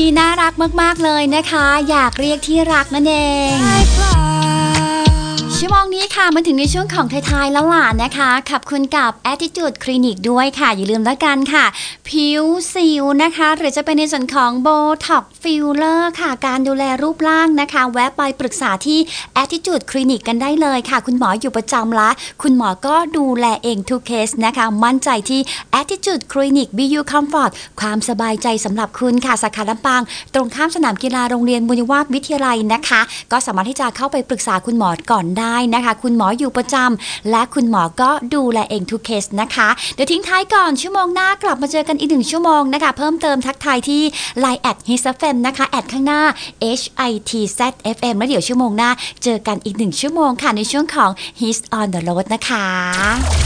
น่ารักมากๆเลยนะคะอยากเรียกที่รักนั่นเองชั่วโมงนี้ค่ะมาถึงในช่วงของท้ายๆแล้วล่ะนะคะขอบคุณกับ Attitude Clinic ด้วยค่ะอย่าลืมแล้วกันค่ะผิวสิวนะคะหรือจะเป็นในส่วนของ Botox Filler ค่ะการดูแลรูปร่างนะคะแวะไปปรึกษาที่ Attitude Clinic กันได้เลยค่ะคุณหมออยู่ประจำละคุณหมอก็ดูแลเองทุกเคสนะคะมั่นใจที่ Attitude Clinic BU Comfort ความสบายใจสำหรับคุณค่ะสาขาลำปางตรงข้ามสนามกีฬาโรงเรียนบุญวาฒวิทยาลัยนะคะก็สามารถที่จะเข้าไปปรึกษาคุณหมอก่อนได้นะคะคุณหมออยู่ประจำและคุณหมอก็ดูแลเองทุกเคสนะคะเดี๋ยวทิ้งท้ายก่อนชั่วโมงหน้ากลับมาเจอกันอีก1 ชั่วโมงนะคะเพิ่มเติมทักทายที่ Line @HISFM นะคะแอดข้างหน้า HITZFM แล้วเดี๋ยวชั่วโมงหน้าเจอกันอีก1 ชั่วโมงค่ะในช่วงของ His on the Road นะคะ